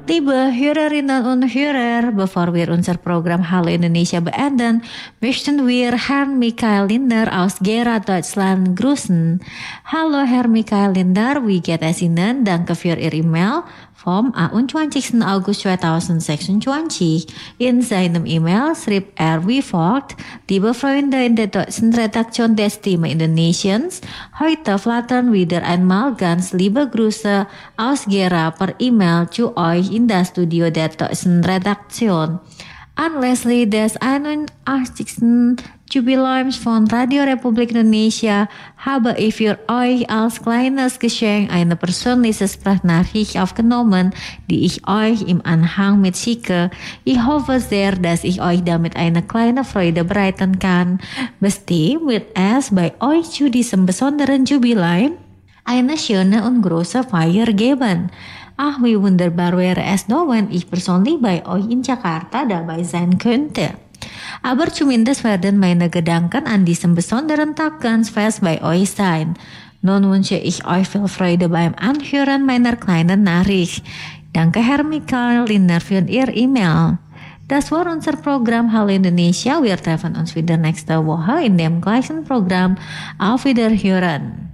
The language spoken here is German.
Liebe Hörerinnen und Hörer, bevor wir unser Programm Hallo Indonesia beenden, möchten wir Herrn Michael Linder aus Gera, Deutschland grüßen. Hallo Herr Michael Linder, wie geht es Ihnen? Danke für Ihr E-Mail vom 21. August 2026. In seinem E-Mail schrieb wie folgt: Liebe Freunde in der deutschen Redaktion des Stimme Indonesiens, heute flattern wieder einmal ganz liebe Grüße aus Gera per E-Mail zu euch in das Studio der deutschen Redaktion. Anlässlich des 81. Jubiläums von Radio Republik Indonesia habe ich für euch als kleines Geschenk eine persönliche Sprachnachricht aufgenommen, die ich euch im Anhang mitschicke. Ich hoffe sehr, dass ich euch damit eine kleine Freude bereiten kann. Bestimmt wird es bei euch zu diesem besonderen Jubiläum eine schöne und große Feier geben. Ach, wie wunderbar wäre es doch, wenn ich persönlich bei euch in Jakarta dabei sein könnte. Aber zumindest werden meine Gedanken an diesem besonderen Tag ganz fest bei euch sein. Nun wünsche ich euch viel Freude beim Anhören meiner kleinen Nachricht. Danke Herr Michael Linder für Ihr E-Mail. Das war unser Programm Hallo Indonesia. Wir treffen uns wieder nächste Woche in dem gleichen Programm. Auf Wiederhören.